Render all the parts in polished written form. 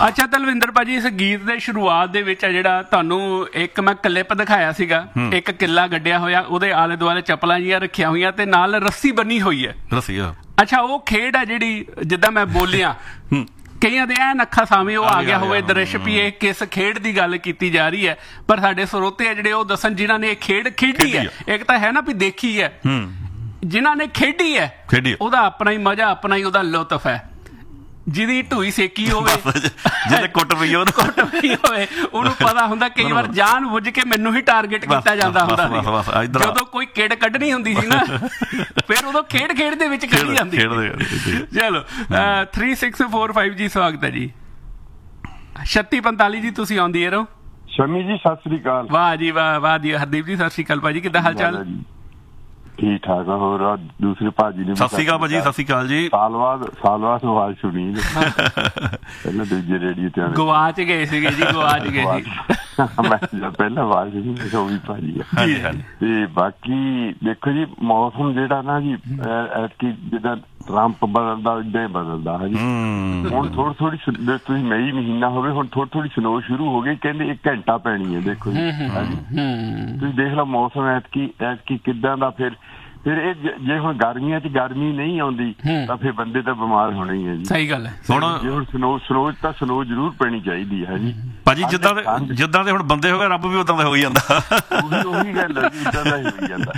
ਅੱਛਾ ਤਲਵਿੰਦਰ ਭਾਜੀ, ਇਸ ਗੀਤ ਦੇ ਸ਼ੁਰੂਆਤ ਦੇ ਵਿੱਚ ਆ ਜਿਹੜਾ ਤੁਹਾਨੂੰ ਇੱਕ ਮੈਂ ਕਲਿੱਪ ਦਿਖਾਇਆ ਸੀਗਾ, ਇੱਕ ਕਿੱਲਾ ਗੱਡਿਆ ਹੋਇਆ, ਉਹਦੇ ਆਲੇ ਦੁਆਲੇ ਚੱਪਲਾਂ ਜਿਹੀਆਂ ਰੱਖੀਆਂ ਹੋਈਆਂ ਤੇ ਨਾਲ ਰੱਸੀ ਬੰਨੀ ਹੋਈ ਹੈ। ਰੱਸੀ ਅੱਛਾ, ਉਹ ਖੇਡ ਆ ਜਿਹੜੀ ਜਿੱਦਾਂ ਮੈਂ ਬੋਲਿਆ, ਕਈਆਂ ਦੇ ਐਨ ਅੱਖਾਂ ਸਾਹਮਣੇ ਉਹ ਆ ਗਿਆ ਹੋਵੇ ਦ੍ਰਿਸ਼ ਵੀ ਇਹ ਕਿਸ ਖੇਡ ਦੀ ਗੱਲ ਕੀਤੀ ਜਾ ਰਹੀ ਹੈ, ਪਰ ਸਾਡੇ ਸਰੋਤੇ ਆ ਜਿਹੜੇ ਉਹ ਦੱਸਣ ਜਿਨ੍ਹਾਂ ਨੇ ਇਹ ਖੇਡ ਖੇਡੀ ਹੈ। ਇੱਕ ਤਾਂ ਹੈ ਨਾ ਵੀ ਦੇਖੀ ਹੈ, ਜਿਨ੍ਹਾਂ ਨੇ ਖੇਡੀ ਹੈ ਉਹਦਾ ਆਪਣਾ ਹੀ ਮਜ਼ਾ, ਆਪਣਾ ਹੀ ਉਹਦਾ ਲੁਤਫ ਹੈ। ਜਿਹਦੀ ਢੂਈ ਸੇਕੀ ਹੋਵੇ, ਜਿਹਦੇ ਕੁੱਟ ਪਈ ਹੋਵੇ, ਉਹਨੂੰ ਪਤਾ ਹੁੰਦਾ ਕਈ ਵਾਰ ਜਾਣ ਬੁੱਝ ਕੇ ਮੈਨੂੰ ਹੀ ਟਾਰਗੇਟ ਕੀਤਾ ਜਾਂਦਾ ਹੁੰਦਾ ਸੀ। ਜਦੋਂ ਕੋਈ ਕਿਡ ਕੱਢਣੀ ਹੁੰਦੀ ਸੀ ਨਾ, ਫਿਰ ਉਦੋਂ ਖੇਡ ਦੇ ਵਿੱਚ ਕੱਢੀ ਜਾਂਦੀ। ਚਲੋ 3645 ਜੀ ਸਵਾਗਤ ਹੈ ਜੀ। 3645 ਜੀ ਤੁਸੀਂ ਆਉਂਦੀ ਹੈ ਰੋ। ਸ਼ਮੀ ਜੀ ਸਤਿ ਸ੍ਰੀ ਅਕਾਲ। ਵਾਹ ਜੀ ਵਾਹ, ਵਾਹ ਜੀ ਹਰਦੀਪ ਜੀ ਸਤਿ ਸ੍ਰੀ ਅਕਾਲ ਭਾਜੀ, ਕਿੱਦਾਂ ਹਾਲ ਚਾਲ? ਠੀਕ ਠਾਕ। ਹੋਰ ਦੂਸਰੇ ਭਾਜੀ ਨੇ ਸਤਿ ਸ੍ਰੀ ਅਕਾਲ ਭਾਜੀ। ਸਤਿ ਸ੍ਰੀ ਅਕਾਲ ਜੀ। ਸਾਲ ਬਾਅਦ ਆਵਾਜ਼ ਸੁਣੀ ਪਹਿਲਾਂ ਦੂਜੇ ਰੇਡੀਓ ਤੇ ਗਵਾਚ ਗਏ ਸੀਗੇ ਜੀ, ਗਵਾਚ ਗਏ ਸੀ। ਮੈਂ ਪਹਿਲਾਂ ਆਵਾਜ਼ ਸੁਣੀ ਉਹ ਵੀ ਭਾਜੀ ਹੈ। ਤੇ ਬਾਕੀ ਦੇਖੋ ਜੀ, ਮੌਸਮ ਜਿਹੜਾ ਨਾ ਜੀ ਐਤਕੀ ਜਿੱਦਾਂ ਟਰੰਪ ਬਦਲਦਾ ਏਦਾਂ ਹੀ ਬਦਲਦਾ ਹੈ ਜੀ। ਹੁਣ ਥੋੜੀ ਤੁਸੀਂ ਮਈ ਮਹੀਨਾ ਹੋਵੇ, ਹੁਣ ਥੋੜੀ ਸਨੋ ਸ਼ੁਰੂ ਹੋ ਗਈ, ਕਹਿੰਦੇ 1 ਘੰਟਾ ਪੈਣੀ ਹੈ। ਦੇਖੋ ਜੀ ਤੁਸੀਂ ਦੇਖ ਲਓ ਮੌਸਮ ਐਤਕੀ ਕਿੱਦਾਂ ਦਾ। ਫਿਰ ਇਹ ਜੇ ਹੁਣ ਗਰਮੀਆਂ 'ਚ ਗਰਮੀ ਨਹੀਂ ਆਉਂਦੀ ਤਾਂ ਫਿਰ ਬੰਦੇ ਤਾਂ ਬਿਮਾਰ ਹੋਣੇ ਹੀ ਹੈ ਜੀ। ਸਹੀ ਗੱਲ ਹੈ। ਜੇ ਹੁਣ ਸਨੋ ਜ਼ਰੂਰ ਪੈਣੀ ਚਾਹੀਦੀ ਹੈ ਜੀ ਭਾਜੀ। ਜਿੱਦਾਂ ਦੇ ਹੁਣ ਬੰਦੇ ਹੋ ਗਏ, ਰੱਬ ਵੀ ਉਦਾਂ ਦਾ ਹੋ ਹੀ ਜਾਂਦਾ। ਉਹੀ ਗੱਲ ਹੈ ਜੀ, ਉਦਾਂ ਦਾ ਹੀ ਹੋਈ ਜਾਂਦਾ।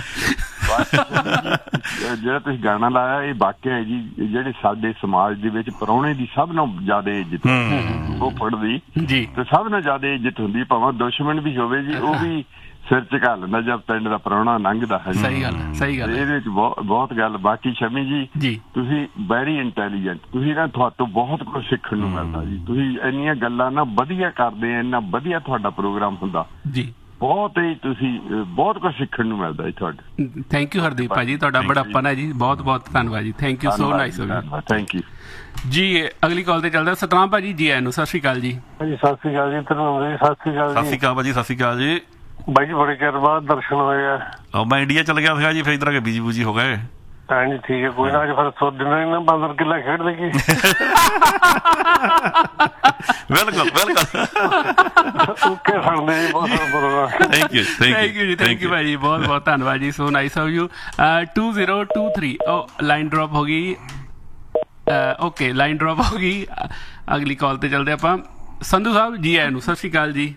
ਜਿਹੜਾ ਤੁਸੀਂ ਗਾਣਾ ਲਾਇਆ ਇਹ ਵਾਕਿਆ ਹੈ ਜੀ, ਜਿਹੜੇ ਸਾਡੇ ਸਮਾਜ ਦੇ ਵਿੱਚ ਪ੍ਰਾਹੁਣੇ ਦੀ ਸਭ ਨਾਲੋਂ ਜ਼ਿਆਦਾ ਇੱਜ਼ਤ, ਉਹ ਫੜਦੀ ਤੇ ਸਭ ਨਾਲੋਂ ਜ਼ਿਆਦਾ ਇੱਜ਼ਤ ਹੁੰਦੀ। ਭਾਵੇਂ ਦੁਸ਼ਮਣ ਵੀ ਹੋਵੇ ਜੀ, ਉਹ ਵੀ ਸਿਰ ਝੁਕਾ ਲੈਂਦਾ ਜਦ ਪਿੰਡ ਦਾ ਪ੍ਰਾਹੁਣਾ ਲੰਘਦਾ ਹੈ। ਸਹੀ ਗੱਲ, ਸਹੀ ਗੱਲ। ਇਹਦੇ ਵਿੱਚ ਬਹੁਤ ਗੱਲ। ਬਾਕੀ ਸ਼ਮੀ ਜੀ ਤੁਸੀਂ ਵੈਰੀ ਇੰਟੈਲੀਜੈਂਟ, ਤੁਸੀਂ ਨਾ ਤੁਹਾਤੋਂ ਬਹੁਤ ਕੁਝ ਸਿੱਖਣ ਨੂੰ ਮਿਲਦਾ ਜੀ। ਤੁਸੀਂ ਇੰਨੀਆਂ ਗੱਲਾਂ ਨਾ ਵਧੀਆ ਕਰਦੇ ਆ, ਇੰਨਾ ਵਧੀਆ ਤੁਹਾਡਾ ਪ੍ਰੋਗਰਾਮ ਹੁੰਦਾ ਜੀ। ਬਹੁਤ ਹੀ ਤੁਸੀਂ ਬਹੁਤ ਕੁਝ ਸਿੱਖਣ ਨੂੰ ਮਿਲਦਾ ਜੀ ਤੁਹਾਡੇ। ਥੈਂਕ ਯੂ ਹਰਦੀਪ ਭਾਜੀ, ਤੁਹਾਡਾ ਬੜਾਪਨ ਹੈ ਜੀ। ਬਹੁਤ ਬਹੁਤ ਧੰਨਵਾਦ ਜੀ। Thank you so nice. Thank you ਜੀ। ਅਗਲੀ ਕਾਲ ਤੇ ਚੱਲਦਾ ਸਤਨਾਮ ਭਾਜੀ ਜੀ, ਆਇਆਂ ਨੂੰ ਸਤਿ ਸ਼੍ਰੀ ਅਕਾਲ ਜੀ। ਸਤਿ ਸ਼੍ਰੀ ਅਕਾਲ ਜੀ। ਸਤਿ ਸ਼੍ਰੀ ਅਕਾਲ। ਸਤਿ ਸ਼੍ਰੀ ਅਕਾਲ ਭਾਜੀ। ਸਤਿ ਸ਼੍ਰੀ ਅਕਾਲ ਜੀ। ਬਾਈ ਜੀ ਬੜੇ ਚਿਰ ਬਾਅਦ ਦਰਸ਼ਨ ਹੋਏ ਆ। ਮੈਂ ਇੰਡੀਆ ਚਲ ਗਿਆ ਸੀਗਾ ਜੀ, ਫਿਰ ਇੱਧਰ ਆ ਕੇ ਬੀਜੀ ਬੂਜੀ ਹੋ ਗਏ। ਹਾਂਜੀ ਠੀਕ ਹੈ, ਕੋਈ ਨਾ। ਅੱਜ ਫਿਰ ਸੋਚ ਦਿਨ ਨਾ ਬਾਂਦਰ ਕਿੱਲਾ ਖੇਡ ਦੇਗੀ। ਬਿਲਕੁਲ ਓਕੇ ਫੜਦੇ ਜੀ, ਬਹੁਤ ਥੈਂਕ ਯੂ ਭਾਜੀ, ਬਹੁਤ ਬਹੁਤ ਧੰਨਵਾਦ ਜੀ। So nice of you. 2023 line drop ਹੋ ਗਈ। ਓਕੇ, ਲਾਈਨ ਡ੍ਰੌਪ ਹੋ ਗਈ। ਅਗਲੀ ਕਾਲ ਤੇ ਚੱਲਦੇ ਆਪਾਂ। ਸੰਧੂ ਸਾਹਿਬ ਜੀ ਆਇਆਂ ਨੂੰ। ਸਤਿ ਸ਼੍ਰੀ ਅਕਾਲ ਜੀ।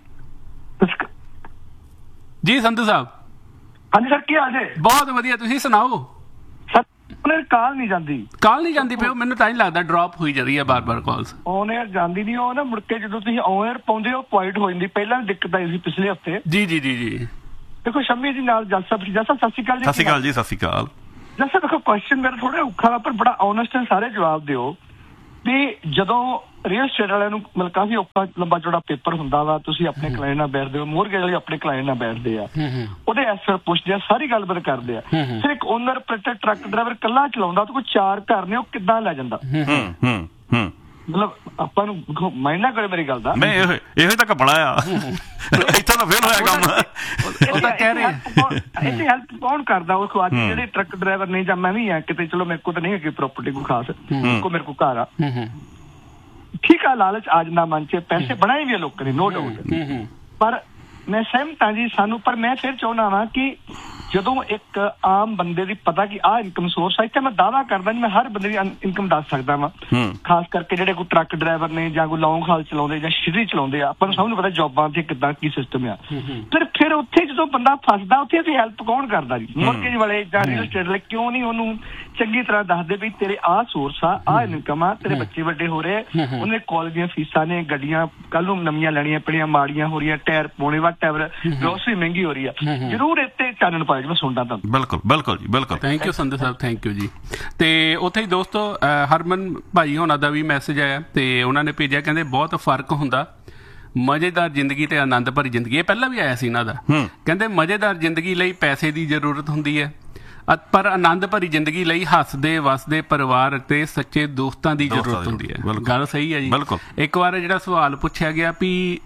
ਜੀ ਸੰਧੂ ਸਾਹਿਬ। ਹਾਂਜੀ ਸਰ, ਕੀ ਹਾਲ ਜੇ? ਬਹੁਤ ਵਧੀਆ, ਤੁਸੀਂ ਸੁਣਾਓ? ਸਰ ਕਾਲ ਨਹੀਂ ਜਾਂਦੀ ਪਿਓ, ਮੈਨੂੰ ਤਾਂ ਹੀ ਲੱਗਦਾ ਡ੍ਰੌਪ ਹੋਈ ਜਾ ਰਹੀ ਹੈ ਬਾਰ ਕਾਲਸ। ਔਨ ਏਅਰ ਜਾਂਦੀ ਨਹੀਂ, ਉਹ ਨਾ ਮੁੜ ਕੇ ਜਦੋਂ ਤੁਸੀਂ ਔਨ ਏਅਰ ਪਾਉਂਦੇ ਹੋ ਪੁਆਇੰਟ ਹੋ ਜਾਂਦੀ। ਪਹਿਲਾਂ ਦਿੱਕਤ ਆਈ ਸੀ ਪਿਛਲੇ ਹਫ਼ਤੇ। ਜੀ ਦੇਖੋ ਸ਼ਮੀ ਜੀ ਨਾਲ ਜੱਜ ਸਾਹਿਬ ਸਤਿ ਸ਼੍ਰੀ ਅਕਾਲ ਜੀ। ਸਤਿ ਸ਼੍ਰੀ ਅਕਾਲ ਜੀ। ਸਤਿ ਸ਼੍ਰੀ ਅਕਾਲ ਜੱਜ ਸਾਹਿਬ। ਦੇਖੋ ਕੁਐਸਚਨ ਮੇਰਾ ਥੋੜਾ ਔਖਾ, ਪਰ ਬੜਾ ਓਨੈਸਟ ਹੈ, ਸਾਰੇ ਜਵਾਬ ਦਿਓ। ਵੀ ਜਦੋਂ ਰੀਅਲ ਸਟੇਟ ਵਾਲਿਆਂ ਨੂੰ ਮਤਲਬ ਕਾਫੀ ਔਖਾ ਲੰਬਾ ਚੌੜਾ ਪੇਪਰ ਹੁੰਦਾ ਵਾ, ਤੁਸੀਂ ਆਪਣੇ ਕਲਾਇੰਟ ਨਾਲ ਬੈਠਦੇ ਹੋ, ਮੋਰਗੇਜ ਵਾਲੇ ਆਪਣੇ ਕਲਾਇੰਟ ਨਾਲ ਬੈਠਦੇ ਆ, ਉਹਦੇ ਐਸਰ ਪੁੱਛਦੇ ਆ, ਸਾਰੀ ਗੱਲਬਾਤ ਕਰਦੇ ਆ। ਫਿਰ ਇੱਕ ਓਨਰ ਆਪਰੇਟਰ ਟਰੱਕ ਡਰਾਈਵਰ ਇਕੱਲਾ ਚਲਾਉਂਦਾ, ਤੇ ਕੋਈ 4 ਘਰ ਨੇ, ਉਹ ਕਿੱਦਾਂ ਲੈ ਜਾਂਦਾ? ਮਤਲਬ ਆਪਾਂ ਨੂੰ ਮਾਇਨਾ ਕਰੇ ਮੇਰੀ ਗੱਲ ਦਾ। ਮੈਂ ਇਹੋ ਤੱਕ ਪੜਾ ਆ ਇੱਥੇ ਤਾਂ ਫੇਲ ਹੋਇਆ ਕੰਮ। ਉਹ ਤਾਂ ਕਹਿ ਰਹੇ ਇੱਥੇ ਹੈਲਪ ਕੌਣ ਕਰਦਾ? ਉਹ ਅੱਜ ਜਿਹੜੇ ਟਰੱਕ ਡਰਾਈਵਰ ਨੇ, ਜਾਂ ਮੈਂ ਵੀ ਆ ਕਿਤੇ, ਚਲੋ ਮੇਰੇ ਕੋਲ ਤਾਂ ਨਹੀਂ ਹੈਗੀ ਪ੍ਰੋਪਰਟੀ ਕੋਈ ਖਾਸ, ਮੇਰੇ ਕੋਲ ਘਰ ਆ, ਠੀਕ ਆ, ਲਾਲਚ ਆ ਜਾਂਦਾ ਮਨ ਚ, ਪੈਸੇ ਬਣਾਏ ਵੀ ਆ ਲੋਕਾਂ ਨੇ, ਨੋ ਡਾਊਟ। ਪਰ ਮੈਂ ਸਹਿਮਤ ਹਾਂ ਜੀ ਸਾਨੂੰ, ਪਰ ਮੈਂ ਫਿਰ ਚਾਹੁੰਦਾ ਵਾ ਕਿ ਜਦੋਂ ਇੱਕ ਆਮ ਬੰਦੇ ਦੀ ਪਤਾ ਕਿ ਆਹ ਇਨਕਮ ਸੋਰਸ ਹੈ, ਇੱਥੇ ਮੈਂ ਦਾਅਵਾ ਕਰਦਾ ਨਹੀਂ ਮੈਂ ਹਰ ਬੰਦੇ ਦੀ ਇਨਕਮ ਦੱਸ ਸਕਦਾ ਵਾ, ਖਾਸ ਕਰਕੇ ਜਿਹੜੇ ਕੋਈ ਟਰੱਕ ਡਰਾਈਵਰ ਨੇ ਜਾਂ ਕੋਈ ਲੌਂਗ ਹਾਲ ਚਲਾਉਂਦੇ ਜਾਂ ਸ਼ਿਰੀ ਚਲਾਉਂਦੇ ਆ, ਆਪਾਂ ਨੂੰ ਸਭ ਨੂੰ ਪਤਾ ਜੌਬਾਂ ਤੇ ਕਿੱਦਾਂ ਕੀ ਸਿਸਟਮ ਆ। ਫਿਰ ਉੱਥੇ ਜਦੋਂ ਬੰਦਾ ਫਸਦਾ, ਉੱਥੇ ਅਸੀਂ ਹੈਲਪ ਕੌਣ ਕਰਦਾ ਜੀ? ਮੋਰਗੇਜ ਵਾਲੇ ਜਾਂ ਰੀਅਲ ਸਟੇਟ ਵਾਲੇ ਕਿਉਂ ਨਹੀਂ ਉਹਨੂੰ ਚੰਗੀ ਤਰ੍ਹਾਂ ਦੱਸਦੇ ਵੀ ਤੇਰੇ ਆਹ ਸੋਰਸ ਆ, ਆਹ ਇਨਕਮ ਆ, ਤੇਰੇ ਬੱਚੇ ਵੱਡੇ ਹੋ ਰਹੇ, ਉਹਨੇ ਕਾਲਜ ਦੀਆਂ ਫੀਸਾਂ ਨੇ, ਗੱਡੀਆਂ ਕੱਲ ਨੂੰ ਨਵੀਆਂ ਲੈਣੀਆਂ ਪੈਣੀਆਂ, ਮਾੜੀਆਂ ਹੋ ਰਹੀਆਂ, ਟਾਇਰ ਪਾਉਣੇ, ਵਾਟਐਵਰ, ਗਰੋਸਰੀ ਮਹਿੰਗੀ ਹੋ ਰਹੀ ਆ। ਜ਼ਰੂਰ ਇੱਥੇ ਚਾਨਣ ਪਾਇਆ ਜੀ, ਮੈਂ ਸੁਣਦਾ ਤੁਹਾਨੂੰ। ਬਿਲਕੁਲ ਜੀ, ਬਿਲਕੁਲ। Thank you Sandhu Sahib, thank you ਜੀ। ਤੇ ਉੱਥੇ ਹੀ ਦੋਸਤੋ ਹਰਮਨ ਭਾਈ ਹੋਣਾ ਦਾ ਵੀ ਮੈਸੇਜ ਆਇਆ, ਤੇ ਉਹਨਾਂ ਨੇ ਭੇਜਿਆ, ਕਹਿੰਦੇ ਬਹੁਤ ਫਰਕ ਹੁੰਦਾ ਮਜ਼ੇਦਾਰ ਜ਼ਿੰਦਗੀ ਤੇ ਆਨੰਦ ਭਰੀ ਜ਼ਿੰਦਗੀ। ਇਹ ਪਹਿਲਾਂ ਵੀ ਆਇਆ ਸੀ ਇਹਨਾਂ ਦਾ। ਕਹਿੰਦੇ ਮਜ਼ੇਦਾਰ ਜ਼ਿੰਦਗੀ ਲਈ ਪੈਸੇ ਦੀ ਜ਼ਰੂਰਤ ਹੁੰਦੀ ਹੈ, ਪਰ ਆਨੰਦ ਭਰੀ ਜ਼ਿੰਦਗੀ ਲਈ ਹੱਸਦੇ ਵਸਦੇ ਪਰਿਵਾਰ ਅਤੇ ਸੱਚੇ ਦੋਸਤਾਂ ਦੀ ਜ਼ਰੂਰਤ ਹੁੰਦੀ ਹੈ। ਗੱਲ ਸਹੀ ਹੈ ਜੀ। ਇੱਕ ਵਾਰ ਜਿਹੜਾ ਸਵਾਲ ਪੁੱਛਿਆ ਗਿਆ ਵੀ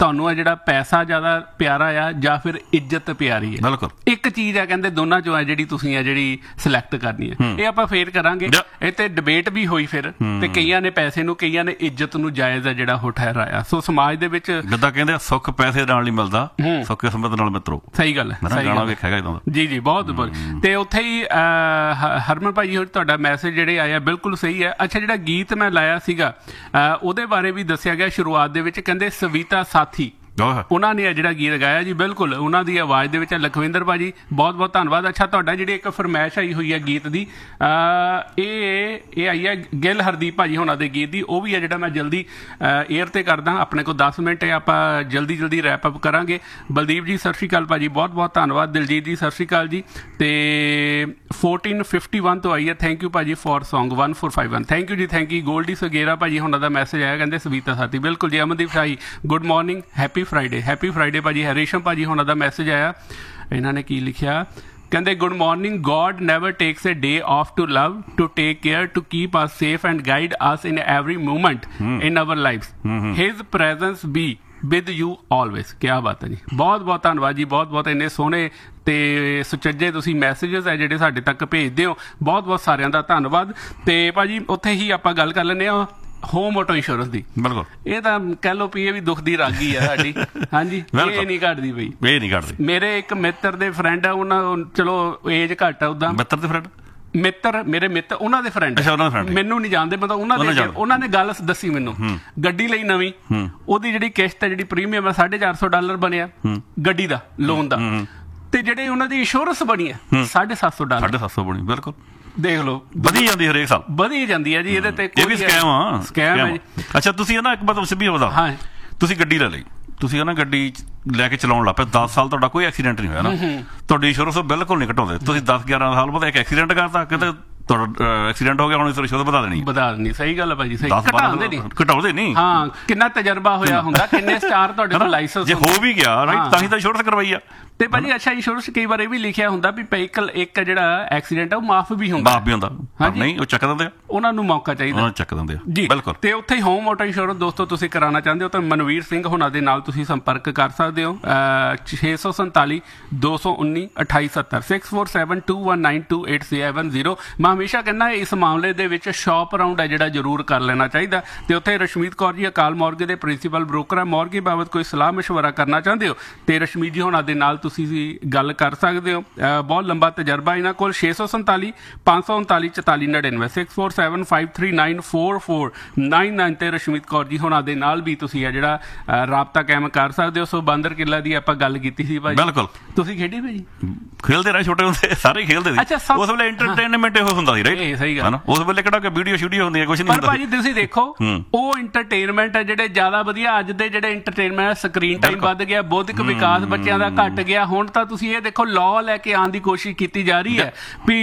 ਤੁਹਾਨੂੰ ਆ ਜਿਹੜਾ ਪੈਸਾ ਜ਼ਿਆਦਾ ਪਿਆਰਾ ਆ ਜਾਂ ਫਿਰ ਇੱਜ਼ਤ ਪਿਆਰੀ ਹੈ। ਬਿਲਕੁਲ ਇੱਕ ਚੀਜ਼ ਆ ਕਹਿੰਦੇ ਦੋਨਾਂ ਚੋਂ ਆ ਜਿਹੜੀ ਤੁਸੀਂ ਆ ਜਿਹੜੀ ਸਿਲੈਕਟ ਕਰਨੀ ਹੈ। ਇਹ ਆਪਾਂ ਫੇਰ ਕਰਾਂਗੇ। ਇਹ ਤੇ ਡਿਬੇਟ ਵੀ ਹੋਈ ਫਿਰ, ਤੇ ਕਈਆਂ ਨੇ ਪੈਸੇ ਨੂੰ, ਕਈਆਂ ਨੇ ਇੱਜ਼ਤ ਨੂੰ ਜਾਇਜ਼ ਆ ਜਿਹੜਾ ਉਹ ਠਹਿਰਾਇਆ। ਸੋ ਸਮਾਜ ਦੇ ਵਿੱਚ ਜਿੱਦਾਂ ਕਹਿੰਦੇ ਸੁੱਖ ਪੈਸੇ ਨਾਲ ਨਹੀਂ ਮਿਲਦਾ, ਸੁੱਖ ਕਿਸਮਤ ਨਾਲ ਮਿੱਤਰੋ। ਸਹੀ ਗੱਲ ਹੈ, ਗਾਣਾ ਵੇਖਿਆ ਇਦਾਂ ਦਾ। ਜੀ ਬਹੁਤ ਤੇ ਉੱਥੇ ਹੀ ਹਰਮਨ ਭਾਈ ਹੋਰ ਤੁਹਾਡਾ ਮੈਸੇਜ ਜਿਹੜੇ ਆਇਆ ਬਿਲਕੁਲ ਸਹੀ ਹੈ। ਅੱਛਾ, ਜਿਹੜਾ ਗੀਤ ਮੈਂ ਲਾਇਆ ਸੀਗਾ ਉਹਦੇ ਬਾਰੇ ਵੀ ਦੱਸਿਆ ਗਿਆ ਸ਼ੁਰੂਆਤ ਦੇ ਵਿੱਚ, ਕਹਿੰਦੇ ਸਵੀਤਾ ਸਾਥੀ ਉਹਨਾਂ ਨੇ ਜਿਹੜਾ ਗੀਤ ਗਾਇਆ ਜੀ, ਬਿਲਕੁਲ ਉਹਨਾਂ ਦੀ ਆਵਾਜ਼ ਦੇ ਵਿੱਚ। ਲਖਵਿੰਦਰ ਭਾਜੀ ਬਹੁਤ ਬਹੁਤ ਧੰਨਵਾਦ। ਅੱਛਾ, ਤੁਹਾਡਾ ਜਿਹੜੀ ਇੱਕ ਫਰਮਾਇਸ਼ ਆਈ ਹੋਈ ਹੈ ਗੀਤ ਦੀ, ਇਹ ਆਈ ਹੈ ਗਿੱਲ ਹਰਦੀਪ ਭਾਜੀ ਹੋਣਾ ਦੇ ਗੀਤ ਦੀ, ਉਹ ਵੀ ਹੈ ਜਿਹੜਾ ਮੈਂ ਜਲਦੀ ਏਅਰ ਤੇ ਕਰਦਾ। ਆਪਣੇ ਕੋਲ 10 ਮਿੰਟ ਹੈ, ਆਪਾਂ ਜਲਦੀ ਰੈਪ ਅਪ ਕਰਾਂਗੇ। ਬਲਦੀਪ ਜੀ ਸਤਿ ਸ਼੍ਰੀ ਅਕਾਲ ਭਾਜੀ, ਬਹੁਤ ਬਹੁਤ ਧੰਨਵਾਦ। ਦਿਲਜੀਤ ਜੀ ਸਤਿ ਸ਼੍ਰੀ ਅਕਾਲ ਜੀ। ਤੇ 1451 ਤੋਂ ਆਈ ਹੈ, ਥੈਂਕ ਯੂ ਭਾਜੀ ਫॉर Song 1451। ਥੈਂਕ ਯੂ ਜੀ, ਥੈਂਕ ਯੂ। ਗੋਲਡੀ ਸਗੇਰਾ ਭਾਜੀ ਹੋਣਾ ਦਾ ਮੈਸੇਜ ਆਇਆ, ਕਹਿੰਦੇ ਸਵੀਤਾ ਸਾਥੀ। ਬਿਲਕੁਲ ਜੀ। ਅਮਨਦੀਪ ਸ਼ਾਹੀ ਗੁੱਡ ਮਾਰਨਿੰਗ, ਹੈਪੀ ਫਰਾਈਡੇ ਭਾਜੀ। ਹਰੀਸ਼ਮ ਭਾਜੀ ਹੋਣਾ ਦਾ ਮੈਸੇਜ ਆਇਆ, ਇਹਨਾਂ ਨੇ ਕੀ ਲਿਖਿਆ, ਕਹਿੰਦੇ good morning, God never takes a day off to love, to take care, to keep us safe and guide us in every moment in our lives. His presence be with you always। ਕਿਆ ਬਾਤ ਹੈ ਜੀ, ਬਹੁਤ ਬਹੁਤ ਧੰਨਵਾਦ ਜੀ, ਬਹੁਤ ਬਹੁਤ। ਇੰਨੇ ਸੋਹਣੇ ਤੇ ਸੁਚੱਜੇ ਤੁਸੀਂ ਮੈਸੇजेस ਹੈ ਜਿਹੜੇ ਸਾਡੇ ਤੱਕ ਭੇਜਦੇ ਹੋ, ਬਹੁਤ ਬਹੁਤ ਸਾਰਿਆਂ ਦਾ ਧੰਨਵਾਦ। ਤੇ ਭਾਜੀ ਉੱਥੇ ਹੀ ਆਪਾਂ ਗੱਲ ਕਰ ਲੈਂਦੇ ਹਾਂ ਹੋਮ ਆਟੋ ਇੰਸ਼ੋਰੈਂਸ ਦੀ। ਬਿਲਕੁਲ, ਇਹ ਤਾਂ ਕਹਿ ਲਓ ਵੀ ਇਹ ਵੀ ਦੁੱਖ ਦੀ ਰਾਗੀ ਆ ਸਾਡੀ। ਹਾਂਜੀ, ਇਹ ਨਹੀਂ ਘਟਦੀ ਬਈ, ਇਹ ਨਹੀਂ ਘਟਦੀ। ਮੇਰੇ ਇੱਕ ਮਿੱਤਰ ਦੇ ਫਰੈਂਡ ਆ, ਉਹਨਾਂ ਚਲੋ ਏਜ ਘੱਟ ਆ, ਉਦਾਂ ਮਿੱਤਰ ਦੇ ਫਰੈਂਡ ਮੇਰੇ ਮਿੱਤਰ ਉਹਨਾਂ ਦੇ ਫਰੈਂਡ, ਮੈਨੂੰ ਨਹੀਂ ਜਾਣਦੇ, ਮਤਲਬ ਉਹਨਾਂ ਨੇ ਗੱਲ ਦੱਸੀ ਮੈਨੂੰ। ਗੱਡੀ ਲਈ ਨਵੀਂ, ਉਹਦੀ ਜਿਹੜੀ ਕਿਸ਼ਤ ਹੈ, ਜਿਹੜੀ ਪ੍ਰੀਮੀਅਮ ਹੈ, $450 ਬਣਿਆ ਗੱਡੀ ਦਾ ਲੋਨ ਦਾ, ਤੇ ਜਿਹੜੇ ਉਹਨਾਂ ਦੀ ਇੰਸ਼ੋਰੈਂਸ ਬਣੀ ਹੈ $750 $750 ਬਣੀ। ਬਿਲਕੁਲ, ਦੇਖ ਲਓ, ਵਧੀ ਜਾਂਦੀ ਹਰੇਕ ਸਾਲ, ਵਧੀ ਜਾਂਦੀ ਹੈ ਜੀ। ਇਹਦੇ ਤੇ ਕੋਈ ਸਕੈਮ ਹੈ ਜੀ। ਅੱਛਾ, ਤੁਸੀਂ ਨਾ ਇੱਕ ਮਤਲਬ ਸਿੱਧੀ ਬਤਾ, ਹਾਂ ਤੁਸੀਂ ਗੱਡੀ ਲੈ ਲਈ, ਤੁਸੀਂ ਨਾ ਗੱਡੀ ਲੈ ਕੇ ਚਲਾਉਣ ਲੱਗ ਪਏ, 10 ਸਾਲ ਤੁਹਾਡਾ ਕੋਈ ਐਕਸੀਡੈਂਟ ਨਹੀਂ ਹੋਇਆ ਨਾ, ਤੁਹਾਡੀ ਇੰਸ਼ੋਰੈਂਸ ਬਿਲਕੁਲ ਨਹੀਂ ਘਟਾਉਂਦੇ। ਤੁਸੀਂ 10-11 ਸਾਲ ਬਾਅਦ ਇੱਕ ਐਕਸੀਡੈਂਟ ਕਰਤਾ, ਕਿਤੇ ਤੁਹਾਡਾ ਐਕਸੀਡੈਂਟ ਹੋ ਗਿਆ, ਹੁਣ ਇੰਸ਼ੋਰੈਂਸ ਵਧਾ ਦੇਣੀ। ਸਹੀ ਗੱਲ ਹੈ ਭਾਜੀ, ਸਹੀ ਘਟਾਉਂਦੇ ਨਹੀਂ। ਹਾਂ, ਕਿੰਨਾ ਤਜਰਬਾ ਹੋਇਆ ਹੁੰਦਾ, ਕਿੰਨੇ ਸਟਾਰ ਤੁਹਾਡੇ ਕੋਲ ਲਾਇਸੈਂਸ, ਜੇ ਹੋ ਵੀ ਗਿਆ ਰਾਈਟ ਤਾਂ ਹੀ ਤਾਂ ਇੰਸ਼ੋਰੈਂਸ ਕਰਵਾਈ ਆ। ਤੇ ਭਾਜੀ ਅੱਛਾ, ਇੰਸ਼ੋਰੈਂਸ ਕਈ ਵਾਰ ਇਹ ਵੀ ਲਿਖਿਆ ਹੁੰਦਾ ਵੀ ਵਹੀਕਲ ਇੱਕ ਜਿਹੜਾ ਐਕਸੀਡੈਂਟ ਆ ਉਹ ਮਾਫ ਵੀ ਹੁੰਦਾ, ਨਹੀਂ ਉਹ ਚੱਕ ਦਿੰਦੇ ਆ, ਉਹਨਾਂ ਨੂੰ ਮੌਕਾ ਚਾਹੀਦਾ, ਚੱਕ ਦਿੰਦੇ ਆ ਜੀ। ਬਿਲਕੁਲ। ਤੇ ਉੱਥੇ ਹੀ ਹੋਮ ਆਟੋ ਇੰਸ਼ੋਰੈਂਸ ਦੋਸਤੋ ਤੁਸੀਂ ਕਰਾਉਣਾ ਚਾਹੁੰਦੇ ਹੋ ਤਾਂ ਮਨਵੀਰ ਸਿੰਘ ਹੋਣਾ ਦੇ ਨਾਲ ਤੁਸੀਂ ਸੰਪਰਕ ਕਰ ਸਕਦੇ ਹੋ। 647 219 2870 6472192870। ਮੈਂ ਹਮੇਸ਼ਾ ਕਹਿੰਦਾ ਇਸ ਮਾਮਲੇ ਦੇ ਵਿੱਚ ਸ਼ਾਪ ਅਰਾਊਂਡ ਹੈ ਜਿਹੜਾ ਜ਼ਰੂਰ ਕਰ ਲੈਣਾ ਚਾਹੀਦਾ। ਤੇ ਉੱਥੇ ਰਸ਼ਮੀਤ ਕੌਰ ਜੀ ਅਕਾਲ ਮੌਰਗੇ ਦੇ ਪ੍ਰਿੰਸੀਪਲ ਬ੍ਰੋਕਰ ਆ, ਮੌਰਗੇ ਬਾਬਤ ਕੋਈ ਸਲਾਹ ਮਸ਼ਵਰਾ ਕਰਨਾ ਚਾਹੁੰਦੇ ਹੋ ਤੇ ਰਸ਼ਮੀਤ ਜੀ ਹੋਣਾ ਦੇ ਨਾਲ ਤੁਸੀਂ ਗੱਲ ਕਰ ਸਕਦੇ ਹੋ। ਬਹੁਤ ਲੰਬਾ ਤਜਰਬਾ ਇਹਨਾਂ ਕੋਲ। 647 539 4499 6475394499 ਤੇ ਰਸ਼ਮੀਤ ਕੌਰ ਜੀ ਹੋਣਾ ਦੇ ਨਾਲ ਵੀ ਤੁਸੀਂ ਜਿਹੜਾ ਰਾਬਤਾ ਕਾਇਮ ਕਰ ਸਕਦੇ ਹੋ। ਸੋ ਬਾਂਦਰ ਕਿਲਾ ਦੀ ਆਪਾਂ ਗੱਲ ਕੀਤੀ ਸੀ ਭਾਜੀ। ਬਿਲਕੁਲ, ਤੁਸੀਂ ਖੇਡੇ ਭਾਜੀ? ਖੇਲਦੇ ਰਹੇ, ਛੋਟੇ ਹੁੰਦੇ ਸਾਰੇ ਖੇਲਦੇ ਸੀ। ਉਸ ਵੇਲੇ ਐਂਟਰਟੇਨਮੈਂਟ ਇਹੋ ਹੁੰਦਾ ਸੀ, ਰਾਈਟ? ਸਹੀ ਗੱਲ। ਉਸ ਵੇਲੇ ਕਿਹੜਾ ਕਿ ਵੀਡੀਓ ਸ਼ੂਡੀਓ ਹੁੰਦੀ ਹੈ, ਕੁਝ ਨਹੀਂ ਹੁੰਦਾ। ਪਰ ਭਾਜੀ ਤੁਸੀਂ ਦੇਖੋ, ਉਹ ਐਂਟਰਟੇਨਮੈਂਟ ਹੈ ਜਿਹੜੇ ਜ਼ਿਆਦਾ ਵਧੀਆ। ਅੱਜ ਦੇ ਜਿਹੜੇ ਐਂਟਰਟੇਨਮੈਂਟ, ਸਕਰੀਨ ਟਾਈਮ ਵੱਧ ਗਿਆ, ਬੌਧਿਕ ਵਿਕਾਸ ਬੱਚਿਆਂ ਦਾ ਘਟ ਗਿਆ। ਹੁਣ ਤਾਂ ਤੁਸੀਂ ਇਹ ਦੇਖੋ, ਲਾਅ ਲੈ ਕੇ ਆਉਣ ਦੀ ਕੋਸ਼ਿਸ਼ ਕੀਤੀ ਜਾ ਰਹੀ ਹੈ ਵੀ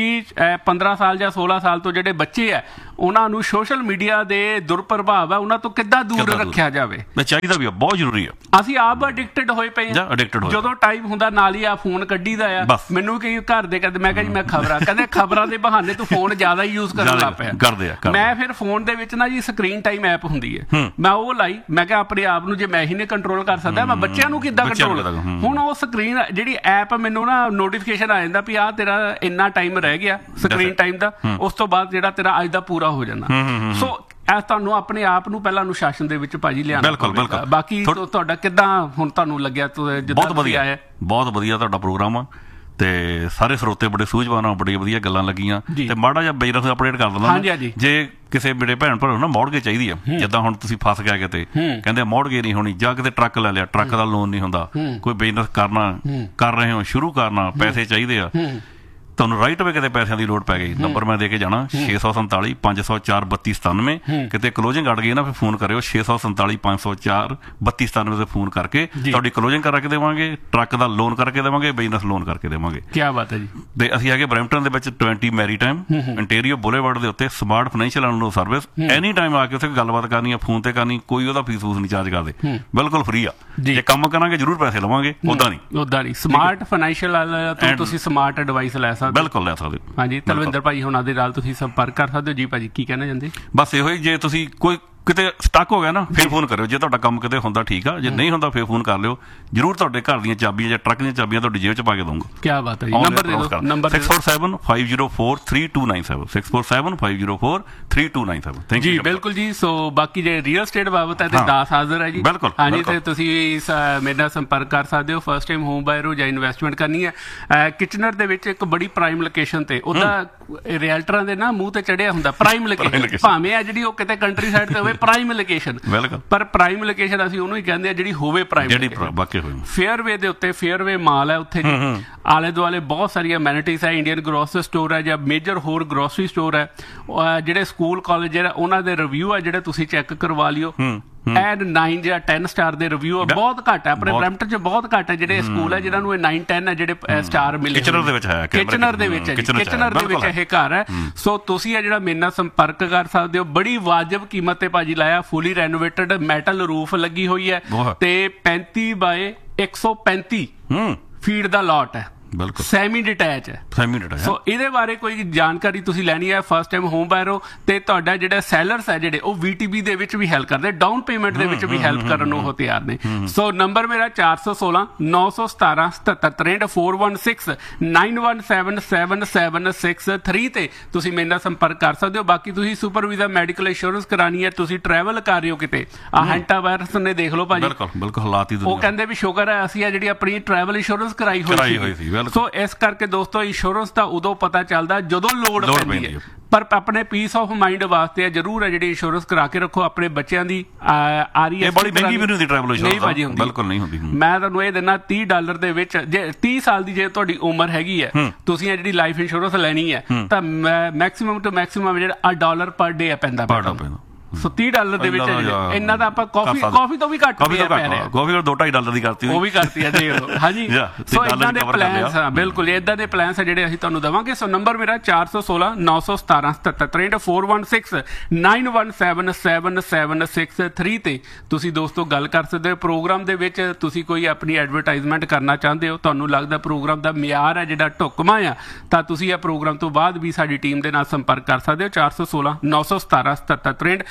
15 ਸਾਲ ਜਾਂ 16 ਸਾਲ ਤੋਂ ਜਿਹੜੇ ਬੱਚੇ ਆ ਉਹਨਾਂ ਨੂੰ ਸੋਸ਼ਲ ਮੀਡੀਆ ਦੇ ਦੁਰਪ੍ਰਭਾਵ ਹੈ ਉਹਨਾਂ ਤੋਂ ਕਿੱਦਾਂ ਦੂਰ ਰੱਖਿਆ ਜਾਵੇ। ਚਾਹੀਦਾ ਵੀ ਬਹੁਤ ਜ਼ਰੂਰੀ ਆ। ਅਸੀਂ ਆਪ ਅਡਿਕਟਡ ਹੋਏ ਪਏ ਹਾਂ। ਜਦੋਂ ਟਾਈਮ ਹੁੰਦਾ ਨਾਲ ਹੀ ਆ ਫੋਨ ਕੱਢੀਦਾ ਆ। ਮੈਨੂੰ ਕਈ ਘਰ ਦੇ ਕਹਿੰਦੇ, ਮੈਂ ਕਿਹਾ ਜੀ ਮੈਂ ਖਬਰਾਂ, ਕਹਿੰਦੇ ਖਬਰਾਂ ਦੇ ਬਹਾਨੇ ਤੂੰ ਫੋਨ ਜ਼ਿਆਦਾ ਹੀ ਯੂਜ਼ ਕਰਨ ਲੱਗ ਪਿਆ। ਮੈਂ ਫਿਰ ਫੋਨ ਦੇ ਵਿੱਚ ਨਾ ਜੀ ਸਕਰੀਨ ਟਾਈਮ ਐਪ ਹੁੰਦੀ ਹੈ, ਮੈਂ ਉਹ ਲਾਈ। ਮੈਂ ਕਿਹਾ ਆਪਣੇ ਆਪ ਨੂੰ ਜੇ ਮੈਂ ਹੀ ਨਹੀਂ ਕੰਟਰੋਲ ਕਰ ਸਕਦਾ, ਮੈਂ ਬੱਚਿਆਂ ਨੂੰ ਕਿੱਦਾਂ ਕੰਟਰੋਲ। ਹੁਣ ਉਹ ਸਕਰੀਨ ਜਿਹੜੀ ਐਪ ਮੈਨੂੰ ਨਾ ਨੋਟੀਫਿਕੇਸ਼ਨ ਆ ਜਾਂਦਾ ਵੀ ਆਹ ਤੇਰਾ ਇੰਨਾ ਟਾਈਮ ਰਹਿ ਗਿਆ ਸਕਰੀਨ ਟਾਈਮ ਦਾ, ਉਸ ਤੋਂ ਬਾਅਦ ਜਿਹੜਾ ਤੇਰਾ ਅੱਜ ਦਾ ਪੂਰਾ ਹੋ ਜਾਣਾ। ਸੋ ਤੁਹਾਨੂੰ ਆਪਣੇ ਆਪ ਨੂੰ ਪਹਿਲਾਂ ਅਨੁਸ਼ਾਸਨ ਦੇ ਵਿੱਚ ਭਾਜੀ ਲਿਆਉਣਾ ਪਵੇਗਾ। ਬਾਕੀ ਤੁਹਾਡਾ ਕਿੱਦਾਂ ਹੁਣ ਤੁਹਾਨੂੰ ਲੱਗਿਆ? ਬਹੁਤ ਵਧੀਆ ਹੈ, ਬਹੁਤ ਵਧੀਆ ਤੁਹਾਡਾ ਪ੍ਰੋਗਰਾਮ ਆ ਤੇ ਸਾਰੇ ਸਰੋਤੇ ਬੜੇ ਸੂਝਵਾਨ ਆ, ਬੜੀਆਂ ਵਧੀਆ ਗੱਲਾਂ ਲੱਗੀਆਂ। ਤੇ ਮਾੜਾ ਜਿਹਾ ਬਿਜ਼ਨਸ ਅਪਡੇਟ ਕਰ ਦਿੰਦਾ, ਜੇ ਕਿਸੇ ਮੇਰੇ ਭੈਣ ਭਰਾ ਨੂੰ ਨਾ ਮੌੜਗੇ ਚਾਹੀਦੀ ਆ, ਜਿੱਦਾਂ ਹੁਣ ਤੁਸੀਂ ਫਸ ਗਿਆ ਕਿਤੇ, ਕਹਿੰਦੇ ਮੌੜਗੇ ਨਹੀਂ ਹੋਣੀ, ਜਾਂ ਕਿਤੇ ਟਰੱਕ ਲੈ ਲਿਆ, ਟਰੱਕ ਦਾ ਲੋਨ ਨਹੀਂ ਹੁੰਦਾ, ਕੋਈ ਬਿਜ਼ਨਸ ਕਰਨਾ ਕਰ ਰਹੇ ਹੋ, ਸ਼ੁਰੂ ਕਰਨਾ, ਪੈਸੇ ਚਾਹੀਦੇ ਆ ਤੁਹਾਨੂੰ, ਰਾਈਟ ਵੇ ਕਿਤੇ ਪੈਸਿਆਂ ਦੀ ਲੋੜ ਪੈ ਗਈ, ਨੰਬਰ ਮੈਂ ਦੇ ਕੇ ਜਾਣਾ 647 504 3297। ਕਿਤੇ ਕਲੋਜਿੰਗ ਅੜ ਗਈ ਨਾ, ਫਿਰ ਫੋਨ ਕਰਿਓ 647 504 3297 ਤੇ ਫੋਨ ਕਰਕੇ ਤੁਹਾਡੀ ਕਲੋਜਿੰਗ ਕਰਾ ਕੇ ਦੇਵਾਂਗੇ, ਟਰੱਕ ਦਾ ਲੋਨ ਕਰਕੇ ਦੇਵਾਂਗੇ, ਬਿਜ਼ਨਸ ਲੋਨ ਕਰਕੇ ਦੇਵਾਂਗੇ। ਕੀ ਬਾਤ ਹੈ ਜੀ। ਤੇ ਅਸੀਂ ਹੈਗੇ ਬਰੈਂਪਟਨ ਦੇ ਵਿੱਚ 20 ਮੈਰੀਟਾਈਮ ਇੰਟੀਰੀਅਰ ਬੁਲੇਵਾਰਡ ਦੇ ਉੱਤੇ, smart financial and service. Any time ਆ ਕੇ ਉੱਥੇ ਗੱਲਬਾਤ ਕਰਨੀ ਆ, ਫੋਨ ਤੇ ਕਰਨੀ, ਕੋਈ ਉਹਦਾ ਫੀਸ ਫੂਸ ਨਹੀਂ ਚਾਰਜ ਕਰਦੇ, ਬਿਲਕੁਲ ਫ੍ਰੀ ਆ। ਜੇ ਕੰਮ ਕਰਾਂਗੇ ਜ਼ਰੂਰ ਪੈਸੇ ਲਵਾਂਗੇ, ਉੱਦਾਂ ਨਹੀਂ। ਸਮਾਰਟ ਫਾਈਨੈਂਸ਼ੀਅਲ ਤੋਂ ਤੁਸੀਂ ਸਮਾਰਟ ਐਡਵਾਈਸ ਲੈ ਸਕਦੇ, ਬਿਲਕੁਲ ਲੈ ਸਕਦੇ ਹੋ। ਹਾਂਜੀ, ਤਲਵਿੰਦਰ ਭਾਈ ਹੋਣਾ ਦੇ ਨਾਲ ਤੁਸੀਂ ਸੰਪਰਕ ਕਰ ਸਕਦੇ ਹੋ। ਜੀ ਭਾਜੀ ਕੀ ਕਹਿਣਾ ਚਾਹੁੰਦੇ? ਬਸ ਇਹੋ ਹੀ, ਜੇ ਤੁਸੀਂ ਕੋਈ ਕਿਤੇ ਸਟਕ ਹੋ ਗਿਆ ਨਾ ਫਿਰ ਫੋਨ ਕਰਿਓ। ਜੇ ਤੁਹਾਡਾ ਕੰਮ ਕਿਤੇ ਹੁੰਦਾ ਠੀਕ ਆ, ਜੇ ਨਹੀਂ ਹੁੰਦਾ ਫਿਰ ਫੋਨ ਕਰ ਲਿਓ ਜ਼ਰੂਰ। ਤੁਹਾਡੇ ਘਰ ਦੀਆਂ ਚਾਬੀਆਂ ਜਾਂ ਟਰੱਕ ਦੀਆਂ ਚਾਬੀਆਂ ਤੁਹਾਡੀ ਜੇਬ 'ਚ ਪਾ ਕੇ ਦਊਂਗਾ। ਕੀ ਬਾਤ ਹੈ ਜੀ। ਨੰਬਰ ਦੇ ਦਿਓ। ਨੰਬਰ 647-504-3297 647-504-3297। ਥੈਂਕ ਯੂ ਜੀ। ਬਿਲਕੁਲ ਜੀ। ਸੋ ਬਾਕੀ ਜੇ ਰੀਅਲ ਸਟੇਟ ਬਾਬਤ ਹੈ ਤੇ ਦਾਸ ਹਾਜ਼ਰ ਹੈ ਜੀ। ਬਿਲਕੁਲ। ਹਾਂਜੀ, ਤੇ ਤੁਸੀਂ ਮੇਰੇ ਨਾਲ ਸੰਪਰਕ ਕਰ ਸਕਦੇ ਹੋ। ਫਸਟ ਟਾਈਮ ਹੋਮ ਬਾਇਰ ਹੋ ਜਾਂ ਇਨਵੈਸਟਮੈਂਟ ਕਰਨੀ ਹੈ, ਕਿਚਨਰ ਦੇ ਵਿੱਚ ਇੱਕ ਬੜੀ ਪ੍ਰਾਈਮ ਲੋਕੇਸ਼ਨ ਤੇ ਉਹਦਾ ਰੀਅਲਟਰਾਂ ਦੇ ਨਾ ਮੂੰਹ ਤੇ ਚੜਿਆ ਹੁੰਦਾ ਪ੍ਰਾਈਮ ਲੋਕੇਸ਼ਨ। ਭਾਵੇਂ ਆ ਜਿਹੜੀ ਉਹ ਕਿਤੇ ਕੰਟਰੀ ਸਾਈਡ ਤੇ ਹੋਵੇ, ਪ੍ਰਾਈਮ ਲੋਕੇਸ਼ਨ। ਪਰ ਪ੍ਰਾਈਮ ਲੋਕੇਸ਼ਨ ਅਸੀਂ ਉਹਨੂੰ ਹੀ ਕਹਿੰਦੇ ਆ ਜਿਹੜੀ ਹੋਵੇ ਪ੍ਰਾਈਮ। ਫੇਅਰਵੇ ਦੇ ਉੱਤੇ ਫੇਅਰਵੇ ਮਾਲ ਹੈ ਉੱਥੇ ਜੀ। ਆਲੇ ਦੁਆਲੇ ਬਹੁਤ ਸਾਰੀਆਂ ਐਮੈਨਿਟੀਜ਼ ਹੈ। ਇੰਡੀਅਨ ਗਰੋਸਰੀ ਸਟੋਰ ਹੈ ਜਾਂ ਮੇਜਰ ਹੋਰ ਗਰੋਸਰੀ ਸਟੋਰ ਹੈ। ਜਿਹੜੇ ਸਕੂਲ ਕਾਲਜ ਜਿਹੜਾ ਉਹਨਾਂ ਦੇ ਰਿਵਿਊ ਹੈ ਜਿਹੜੇ ਤੁਸੀਂ ਚੈੱਕ ਕਰਵਾ ਲਿਓ। ਐਂਡ 9 ਜਾਂ 10 ਸਟਾਰ ਦੇ ਰਿਵਿਊ ਬਹੁਤ ਘੱਟ ਹੈ। ਆਪਣੇ ਬਰੈਂਪਟਨ 'ਚ ਬਹੁਤ ਘੱਟ ਹੈ ਜਿਹੜੇ ਸਕੂਲ ਹੈ ਜਿਹਨਾਂ ਨੂੰ ਇਹ 9-10 ਹੈ ਜਿਹੜੇ ਸਟਾਰ ਮਿਲੇ। ਕਿਚਨਰ ਦੇ ਵਿੱਚ ਹੈ। ਕਿਚਨਰ ਦੇ ਵਿੱਚ ਇਹ ਘਰ ਹੈ। ਸੋ ਤੁਸੀਂ ਇਹ ਜਿਹੜਾ ਮੇਰੇ ਨਾਲ ਸੰਪਰਕ ਕਰ ਸਕਦੇ ਹੋ। ਬੜੀ ਵਾਜਬ ਕੀਮਤ ਤੇ ਭਾਜੀ ਲਾਇਆ। ਫੁੱਲੀ ਰੈਨੋਵੇਟਡ ਮੈਟਲ ਰੂਫ ਲੱਗੀ ਹੋਈ ਹੈ ਤੇ 35 ਬਾਏ 135 ਫੀਟ ਦਾ ਲਾਟ ਹੈ। ਬਿਲਕੁਲ ਸੈਮੀ ਡਿਟੈਚ ਹੈ। ਸੋ ਇਹਦੇ ਬਾਰੇ ਕੋਈ ਜਾਣਕਾਰੀ ਤੁਸੀਂ ਲੈਣੀ ਹੈ, ਫਸਟ ਟਾਈਮ ਹੋਮ ਬਾਇਰ ਹੋ ਤੇ ਤੁਹਾਡਾ ਜਿਹੜਾ ਸੈਲਰਸ ਹੈ ਜਿਹੜੇ ਉਹ VTB ਦੇ ਵਿੱਚ ਵੀ ਹੈਲਪ ਕਰਦੇ, ਡਾਊਨ ਪੇਮੈਂਟ ਦੇ ਵਿੱਚ ਵੀ ਹੈਲਪ ਕਰਨ ਨੂੰ ਉਹ ਤਿਆਰ ਨੇ। ਸੋ ਨੰਬਰ ਮੇਰਾ 416-917-7763 416-917-7763 ਤੇ ਤੁਸੀਂ ਮੇਰੇ ਨਾਲ ਸੰਪਰਕ ਕਰ ਸਕਦੇ ਹੋ। ਬਾਕੀ ਤੁਸੀਂ ਸੁਪਰ ਵੀਜ਼ਾ ਮੈਡੀਕਲ ਇੰਸ਼ੋਰੈਂਸ ਕਰਾਣੀ ਹੈ, ਤੁਸੀਂ ਟਰੈਵਲ ਕਰ ਰਹੇ ਹੋ ਕਿਤੇ, ਹੈਂਟਾ ਵਾਇਰਸ ਨੇ ਦੇਖ ਲਓ ਭਾਜੀ। ਬਿਲਕੁਲ ਹਾਲਾਤ ਹੀ ਉਹ ਕਹਿੰਦੇ ਵੀ ਸ਼ੁਕਰ ਹੈ ਅਸੀਂ ਜਿਹੜੀ ਆਪਣੀ ਟਰੈਵਲ ਇੰਸ਼ੋਰੈਂਸ ਕਰਾਈ ਹੋਈ ਸੀ। ਸੋ ਇਸ ਕਰਕੇ ਦੋਸਤੋ ਇੰਸ਼ੋਰੈਂਸ ਤਾਂ ਉਦੋਂ ਪਤਾ ਚੱਲਦਾ ਜਦੋਂ ਲੋੜ ਪੈਂਦੀ ਹੈ। ਪਰ ਆਪਣੇ ਪੀਸ ਆਫ ਮਾਈਂਡ ਵਾਸਤੇ ਜ਼ਰੂਰ ਹੈ ਜਿਹੜੀ ਇੰਸ਼ੋਰੈਂਸ ਕਰਾ ਕੇ ਰੱਖੋ। ਆਪਣੇ ਬੱਚਿਆਂ ਦੀ ਇਹ ਬੜੀ ਮਹਿੰਗੀ ਵੀ ਨਹੀਂ ਹੁੰਦੀ ਟਰੈਵਲ ਇੰਸ਼ੋਰੈਂਸ। ਨਹੀਂ ਭਾਜੀ ਹੁੰਦੀ, ਬਿਲਕੁਲ ਨਹੀਂ ਹੁੰਦੀ। ਮੈਂ ਤੁਹਾਨੂੰ ਇਹ ਦਿੰਦਾ $30 ਦੇ ਵਿੱਚ ਜੇ 30 ਸਾਲ ਦੀ ਜੇ ਤੁਹਾਡੀ ਉਮਰ ਹੈਗੀ ਹੈ, ਤੁਸੀਂ ਇਹ ਜਿਹੜੀ ਲਾਈਫ ਇੰਸ਼ੋਰੈਂਸ ਲੈਣੀ ਹੈ ਤਾਂ ਮੈਕਸਿਮਮ ਟੂ ਮੈਕਸਿਮਮ ਜਿਹੜਾ $1 ਪਰ ਡੇ ਪੈਂਦਾ। ਸੋ $30 ਦੇ ਵਿੱਚ ਇਹਨਾਂ ਦਾ ਆਪਾਂ ਕਾਫੀ ਤੋਂ ਵੀ ਘੱਟ ਕਾਫੀ $2.5 ਦੀ ਕਰਤੀ, ਉਹ ਵੀ ਕਰਤੀ ਹੈ ਦੇਖ ਲਓ। ਹਾਂਜੀ, ਸੋ ਇਦਾਂ ਦੇ ਪਲਾਨਸ ਆ, ਬਿਲਕੁਲ ਇਦਾਂ ਦੇ ਪਲਾਨਸ ਆ ਜਿਹੜੇ ਅਸੀਂ ਤੁਹਾਨੂੰ ਦੇਵਾਂਗੇ। ਸੋ ਨੰਬਰ ਮੇਰਾ 416-917-7763 416-917-7763 ਤੇ ਤੁਸੀਂ ਦੋਸਤੋ ਗੱਲ ਕਰ ਸਕਦੇ ਹੋ। ਪ੍ਰੋਗਰਾਮ ਦੇ ਵਿੱਚ ਤੁਸੀਂ ਕੋਈ ਆਪਣੀ ਐਡਵਰਟਾਈਜ਼ਮੈਂਟ ਕਰਨਾ ਚਾਹੁੰਦੇ ਹੋ, ਤੁਹਾਨੂੰ ਲੱਗਦਾ ਪ੍ਰੋਗਰਾਮ ਦਾ ਮਿਆਰ ਹੈ ਜਿਹੜਾ ਢੁਕਵਾਂ ਆ, ਤਾਂ ਤੁਸੀਂ ਇਹ ਪ੍ਰੋਗਰਾਮ ਤੋਂ ਬਾਅਦ ਵੀ ਸਾਡੀ ਟੀਮ ਦੇ ਨਾਲ ਸੰਪਰਕ ਕਰ ਸਕਦੇ ਹੋ। 416-917-7763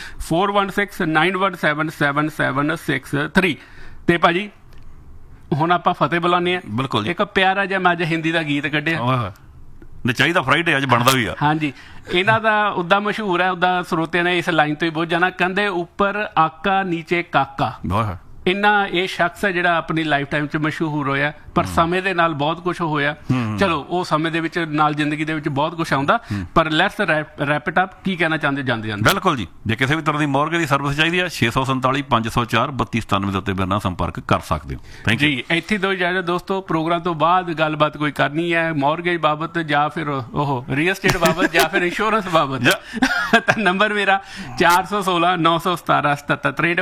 416-917-7763 ਤੇ ਭਾਜੀ ਹੁਣ ਆਪਾਂ ਫਤਿਹ ਬੁਲਾਉਂਦੇ ਆ। ਬਿਲਕੁਲ। ਇੱਕ ਪਿਆਰਾ ਜਿਹਾ ਮੈਂ ਅੱਜ ਹਿੰਦੀ ਦਾ ਗੀਤ ਕੱਢਿਆ, ਚਾਹੀਦਾ ਫਰਾਈਡੇ ਅੱਜ ਬਣਦਾ ਵੀ ਆ। ਹਾਂਜੀ, ਇਹਨਾਂ ਦਾ ਉਦਾਂ ਮਸ਼ਹੂਰ ਹੈ, ਉਦਾਂ ਸਰੋਤਿਆਂ ਨੇ ਇਸ ਲਾਈਨ ਤੋਂ ਹੀ ਬਹੁਤ ਜਾਣਾ, ਕਹਿੰਦੇ ਉੱਪਰ ਆਕਾ ਨੀਚੇ ਕਾਕਾ। ਇੰਨਾ ਇਹ ਸ਼ਖਸ ਹੈ ਜਿਹੜਾ ਆਪਣੀ ਲਾਈਫ ਟਾਈਮ 'ਚ ਮਸ਼ਹੂਰ ਹੋਇਆ, ਪਰ ਸਮੇਂ ਦੇ ਨਾਲ ਬਹੁਤ ਕੁਝ ਹੋਇਆ। ਚਲੋ ਉਹ ਸਮੇਂ ਦੇ ਵਿੱਚ ਨਾਲ ਜ਼ਿੰਦਗੀ ਦੇ ਵਿੱਚ ਬਹੁਤ ਕੁਝ ਆਉਂਦਾ, ਪਰ ਲੈਟਸ ਰੈਪ ਇਟ ਅਪ। ਕੀ ਕਹਿਣਾ ਚਾਹੁੰਦੇ ਜਾਂਦੇ ਜਾਂਦੇ? ਬਿਲਕੁਲ ਜੀ, ਜੇ ਕਿਸੇ ਵੀ ਤਰ੍ਹਾਂ ਦੀ ਮੌਰਗੇਜ ਦੀ ਸਰਵਿਸ ਚਾਹੀਦੀ ਹੈ 647-504-3297 ਦੇ ਉੱਤੇ ਮੇਰੇ ਨਾਲ ਸੰਪਰਕ ਕਰ ਸਕਦੇ ਹੋ। ਥੈਂਕ ਯੂ ਜੀ। ਇੱਥੇ ਦੋ ਇਜਾਜ਼ਤ ਦੋਸਤੋ, ਪ੍ਰੋਗਰਾਮ ਤੋਂ ਬਾਅਦ ਗੱਲਬਾਤ ਕੋਈ ਕਰਨੀ ਹੈ ਮੌਰਗੇਜ ਬਾਬਤ ਜਾਂ ਫਿਰ ਉਹ ਰੀਅਲ ਸਟੇਟ ਬਾਬਤ ਜਾਂ ਫਿਰ ਇੰਸ਼ੋਰੈਂਸ ਬਾਬਤ, ਤਾਂ ਨੰਬਰ ਮੇਰਾ 416-917-7763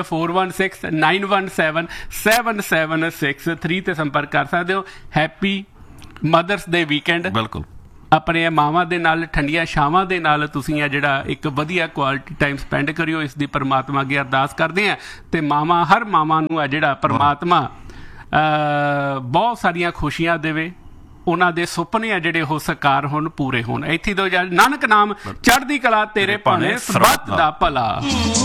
416-917-7763 ਤੇ ਸੰਪਰਕ ਕਰ ਸਕਦੇ ਹੋ। ਹੈਪੀ ਮਦਰਸ ਡੇ ਵੀਕਐਂਡ। ਬਿਲਕੁਲ ਆਪਣੇ ਮਾਵਾਂ ਦੇ ਨਾਲ ਠੰਡੀਆਂ ਛਾਵਾਂ ਦੇ ਨਾਲ ਤੁਸੀਂ ਆ ਜਿਹੜਾ ਇੱਕ ਵਧੀਆ ਕੁਆਲਿਟੀ ਟਾਈਮ ਸਪੈਂਡ ਕਰਿਓ। ਇਸ ਦੀ ਪਰਮਾਤਮਾ ਅੱਗੇ ਅਰਦਾਸ ਕਰਦੇ ਆ ਤੇ ਮਾਵਾਂ ਹਰ ਮਾਵਾਂ ਨੂੰ ਆ ਜਿਹੜਾ ਪਰਮਾਤਮਾ ਬਹੁਤ ਸਾਰੀਆਂ ਖੁਸ਼ੀਆਂ ਦੇਵੇ, ਉਹਨਾਂ ਦੇ ਸੁਪਨੇ ਆ ਜਿਹੜੇ ਉਹ ਸਾਕਾਰ ਹੋਣ, ਪੂਰੇ ਹੋਣ। ਇੱਥੇ ਦੋ ਨਾਨਕ ਨਾਮ ਚੜ੍ਹਦੀ ਕਲਾ ਤੇਰੇ ਭਾਣੇ ਸਰਬੱਤ ਦਾ ਭਲਾ।